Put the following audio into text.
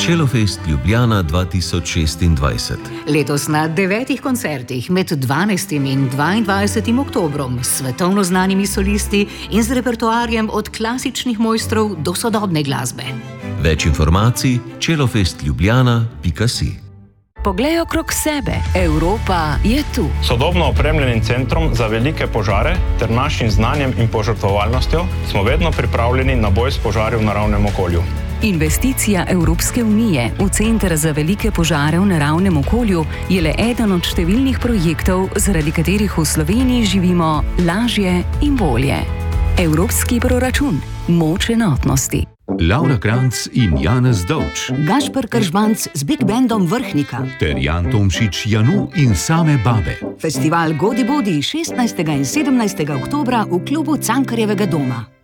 Čelofest Ljubljana 2026. Letos na 9 koncertih med 12. in 22. oktobrom s svetovno znanimi solisti in z repertoarjem od klasičnih mojstrov do sodobne glasbe. Več informacij čelofestljubljana.si. Poglej okrog sebe, Evropa je tu. Sodobno opremljenim centrom za velike požare ter našim znanjem in požrtvovalnostjo smo vedno pripravljeni na boj s požari v naravnem okolju. Investicija Evropske unije v Center za velike požare v naravnem okolju je le eden od številnih projektov, zaradi katerih v Sloveniji živimo lažje in bolje. Evropski proračun. Moč enotnosti. Laura Kranc in Janez Dovč. Gašper Kržbanc z Big Bandom Vrhnika. Ter Jan Tomšič, Janu in Same babe. Festival Godi Bodi 16. in 17. oktobra v klubu Cankarjevega doma.